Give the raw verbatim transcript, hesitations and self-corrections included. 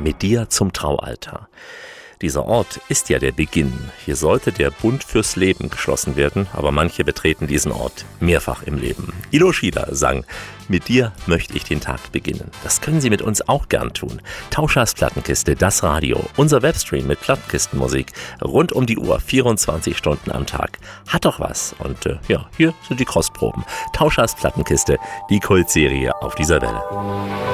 Mit dir zum Traualtar. Dieser Ort ist ja der Beginn. Hier sollte der Bund fürs Leben geschlossen werden, aber manche betreten diesen Ort mehrfach im Leben. Ilo Schieder sang: Mit dir möchte ich den Tag beginnen. Das können Sie mit uns auch gern tun. Tauschers Plattenkiste, das Radio, unser Webstream mit Plattenkistenmusik, rund um die Uhr, vierundzwanzig Stunden am Tag. Hat doch was. Und äh, ja, hier sind die Kostproben. Tauschers Plattenkiste, die Kultserie auf dieser Welle.